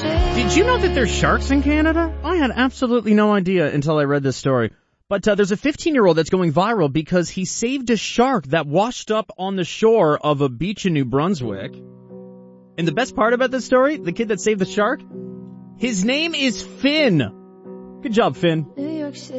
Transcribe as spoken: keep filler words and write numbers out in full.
Did you know that there's sharks in Canada? I had absolutely no idea until I read this story. But uh, there's a fifteen-year-old that's going viral because he saved a shark that washed up on the shore of a beach in New Brunswick. And the best part about this story, the kid that saved the shark, his name is Finn. Good job, Finn.